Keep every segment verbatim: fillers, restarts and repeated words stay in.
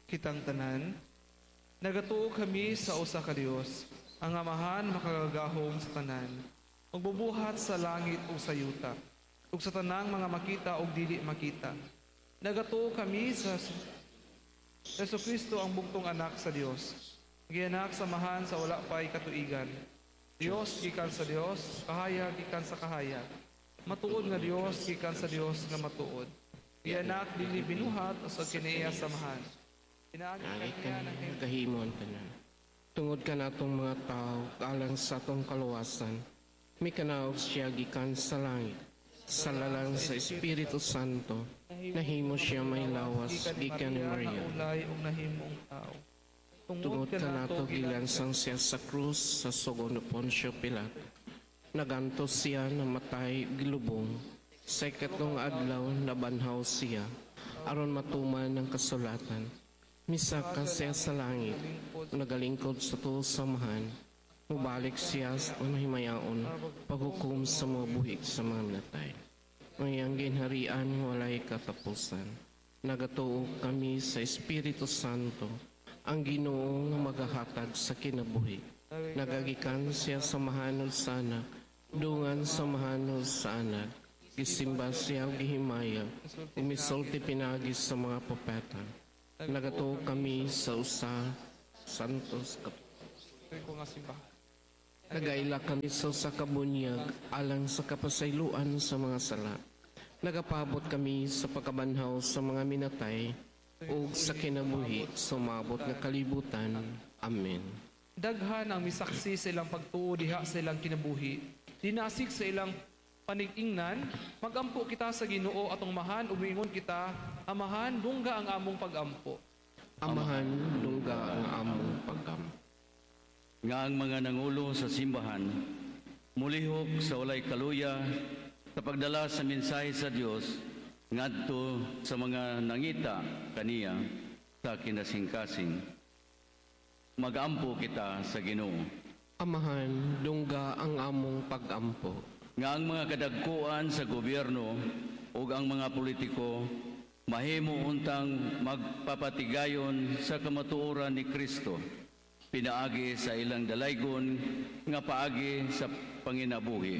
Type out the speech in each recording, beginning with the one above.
kitang tanan. Nagatuo kami sa usa ka Dios, ang Amahan makagagahom sa tanan, magbubuhat sa langit ug sa yuta, ug sa tanang mga makita ug dili makita. Nagatuo kami sa Yesu Kristo ang bugtong anak sa Dios, gianak samahan sa wala pay katuigan. Dios gikan sa Dios, kahayag gikan sa kahayag. Matuod nga Dios gikan sa Dios nga matuod. Gianak dili binuhat usag kiniya samahan. Pinaagi kaniya ng Kahimon tanan. Tungod ka natong mga tao, alang sa atong kaluwasan, may kanaog siya gikan sa langit. Sa lalang sa Espiritu Santo, nahimo siya may lawas, gikan ni Maria. Ulay ug nahimong tao. Tungod ka nato gilansang siya sa krus sa sugo ni Poncio Pilato. Nagantos siya na matay gilubong. Sa ikatlong adlaw nabanhaw siya, aron matuman ng kasulatan. Misa ka siya sa langit, nagalingkod sa tulo samahan. Mubalik siya sa mahimayaon, paghukom sa mga buhik sa mga minatay. Mayang ginharian walay katapusan. Nagatuo kami sa Espiritu Santo, ang Ginoo nga magahatag sa kinabuhi. Nagagikan siya sa mahanod sa anak, dungan sa mahanod sa anak. Gisimba siya gihimaya, umisulti pinagis sa mga propeta. Nagatuo kami sa usa, santos katoliko. Nagaila kami sa usa ka bunyag, alang sa kapasayloan sa mga sala. Nagapabot kami sa pagkabanhaw sa mga minatay, ug sa kinabuhi, sumabot nga kalibutan. Amen. Daghan ang misaksi sa ilang pagtuo diha sa ilang kinabuhi. Dinasig sa ilang panig-ingnan, magampo kita sa Ginoo atong mahan, umingon kita, Amahan, dungga ang among pagampo. Amahan, dungga ang among pagampo. Nga ang mga nangulo sa simbahan, mulihok sa walay kaluya, sa pagdala sa mensahe sa Dios, ngadto sa mga nangita kaniya sa kinasingkasing. Magampo kita sa Ginoo. Amahan, dungga ang among pagampo. Nga ang mga kadagkuan sa gobyerno ug ang mga politiko mahimo untang magpapatigayon sa kamatuoran ni Kristo, pinaagi sa ilang dalaygon nga paagi sa panginabuhi.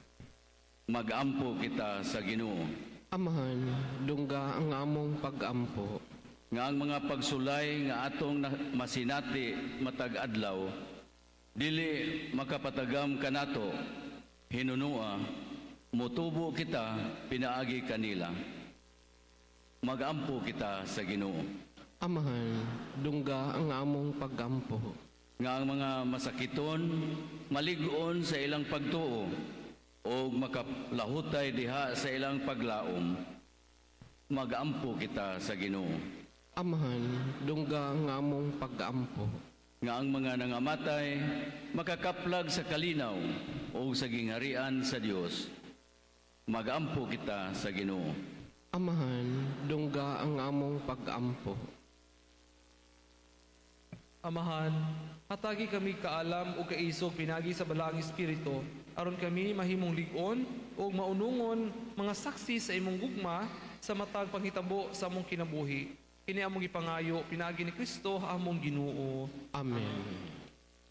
Magampo kita sa Ginoo. Amahan, dungga ang among pagampo. Nga ang mga pagsulay nga atong masinati matag adlaw, dili makapatagam kanato, hinunua, mutubo kita, pinaagi kanila. Magampo kita sa Ginoo. Amahan, dungga ang among pagampo. Nga ang mga masakiton, malig-on sa ilang pagtuo, o makaplahutay diha sa ilang paglaom. Magampo kita sa Ginoo. Amahan, dungga ang among pagampo. Nga ang mga nangamatay, makakaplag sa kalinaw, o sa gingharian sa Dios. Magampo kita sa Ginoo. Amahan, dungga ang among pagampo. Amahan, hatagi kami kaalam o kaisog pinagi sa balaang Espiritu, aron kami mahimong ligon o maunungon mga saksi sa imong gugma sa matag panghitabo sa among kinabuhi. Kini among ipangayo, pinagi ni Kristo among Ginoo. Amen.